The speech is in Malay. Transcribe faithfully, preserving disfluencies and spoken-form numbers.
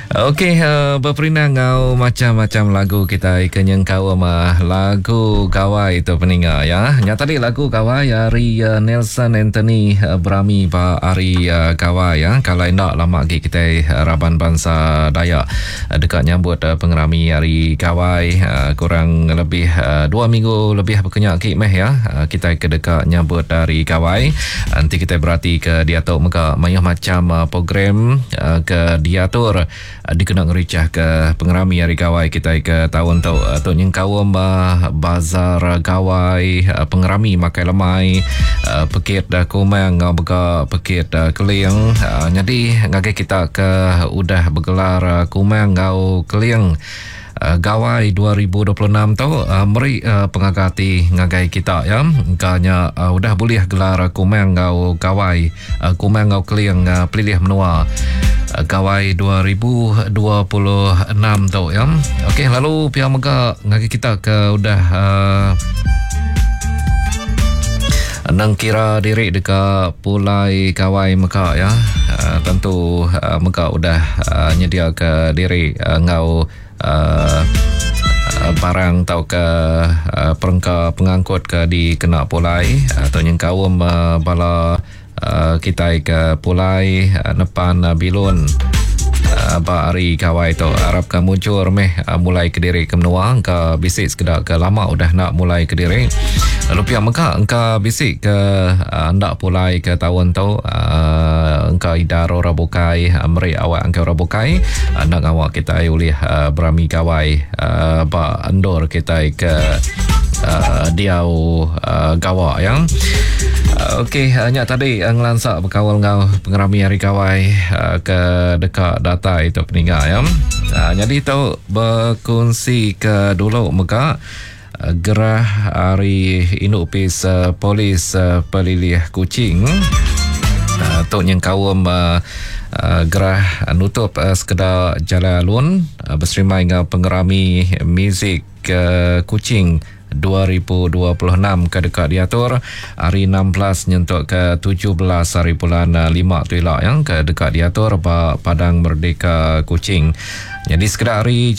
Okey, uh, berperinang ngau macam-macam lagu kita kenyang kau mah lagu kawai itu peninga ya. Nya tadi lagu kawai Ari uh, Nelson Anthony uh, Brahmi ba Ari uh, kawai ya. Kalau nak lama lagi kita uh, Raban Bangsa Dayak uh, dekat nyambut uh, pengerami Ari kawai uh, kurang lebih uh, dua minggu lebih berkenyak ki meh ya. Uh, kita ke dekat nyambut Ari kawai. Nanti kita berarti ke diatur muka mayah macam uh, program uh, ke diatur uh, dikenal ngericah ke pengerami Hari Kawai kita ke tahun tu atau yang kawam uh, bazar kawai uh, pengerami makai lemai uh, pekit dah kumang ngau beka pekit uh, keliang uh, jadi ngagai kita ke udah bergelar uh, kumang ngau keliang Uh, Gawai dua ribu dua puluh enam tu uh, meri uh, pengagati ngagai kita ya kanya uh, udah boleh gelar kumang ngau kawai uh, kumang ngau keliang uh, pilih menua uh, Gawai dua ribu dua puluh enam tu ya. Okey, lalu pihak mega ngagai kita ke udah uh, nang kira diri dekat Pulai Kawai Mekah ya. Uh, tentu uh, Mekah udah uh, nyedia ke diri uh, ngau uh, uh, barang tau ke uh, perengka pengangkut ke di kena Pulai atau yang kawam uh, bala uh, kita ke Pulai uh, nepan uh, Bilun Ba Ari Kawai tu Arab ke muncul meh uh, mulai ke diri ke menua ke bisik sekedar ke lama udah nak mulai ke diri lalu pihak Mekah engka bisik ke uh, ndak pulai ke tahun tu uh, engka idaro rabukai uh, meri awak engka rabukai uh, nak awak kita ulih uh, Brahmi Kawai uh, ba andor kita ke uh, diau uh, gawa yang uh, okey hanya tadi uh, ngelansak berkawal ngau pengerami Hari Kawai uh, ke dekat data itu peninggal ya. Uh, jadi tu berkongsi ke dulu Mekah uh, gerah hari inupis uh, polis uh, pelilih kucing uh, tu yang kawam uh, uh, gerah uh, nutup uh, sekedar jalan alun uh, berserimai dengan pengerami muzik uh, kucing dua ribu dua puluh enam ke dekat diatur hari enam belas nyentuk ke tujuh belas hari bulan lima tu elak yang ke dekat diatur Padang Merdeka Kuching. Jadi sekedar hari